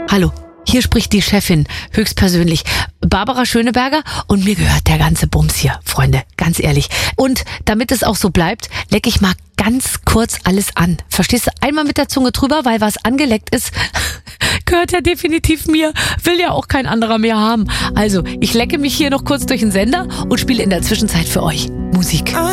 Hallo, hier spricht die Chefin, höchstpersönlich, Barbara Schöneberger, und mir gehört der ganze Bums hier, Freunde, ganz ehrlich. Und damit es auch so bleibt, lecke ich mal ganz kurz alles an. Verstehst du? Einmal mit der Zunge drüber, weil was angeleckt ist, gehört ja definitiv mir, will ja auch kein anderer mehr haben. Also, ich lecke mich hier noch kurz durch den Sender und spiele in der Zwischenzeit für euch Musik.